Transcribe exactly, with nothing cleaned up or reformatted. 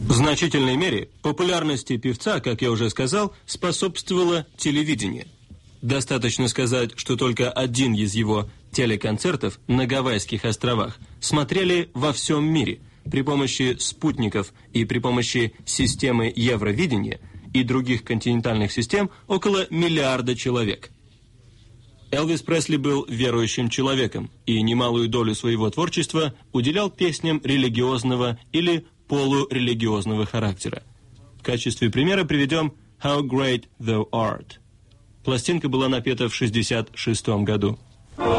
В значительной мере популярности певца, как я уже сказал, способствовало телевидение. Достаточно сказать, что только один из его телеконцертов на Гавайских островах смотрели во всем мире при помощи спутников и при помощи системы Евровидения и других континентальных систем около миллиарда человек. Элвис Пресли был верующим человеком и немалую долю своего творчества уделял песням религиозного или полурелигиозного характера. В качестве примера приведем «How Great Thou Art». Пластинка была напета в шестьдесят шестом году.